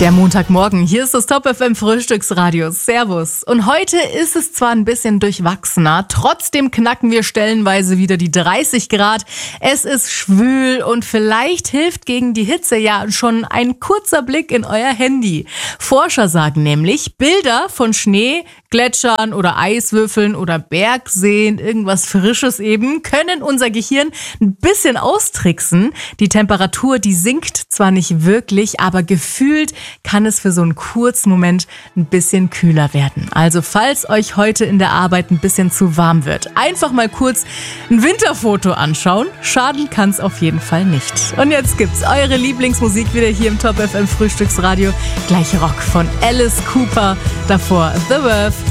Der Montagmorgen, hier ist das Top FM Frühstücksradio. Servus. Und heute ist es zwar ein bisschen durchwachsener, trotzdem knacken wir stellenweise wieder die 30 Grad. Es ist schwül und vielleicht hilft gegen die Hitze ja schon ein kurzer Blick in euer Handy. Forscher sagen nämlich, Bilder von Schnee, Gletschern oder Eiswürfeln oder Bergseen, irgendwas Frisches eben, können unser Gehirn ein bisschen austricksen. Die Temperatur, die sinkt zwar nicht wirklich, aber gefühlt kann es für so einen kurzen Moment ein bisschen kühler werden. Also falls euch heute in der Arbeit ein bisschen zu warm wird, einfach mal kurz ein Winterfoto anschauen. Schaden kann es auf jeden Fall nicht. Und jetzt gibt's eure Lieblingsmusik wieder hier im Top FM Frühstücksradio. Gleich Rock von Alice Cooper, davor The Verve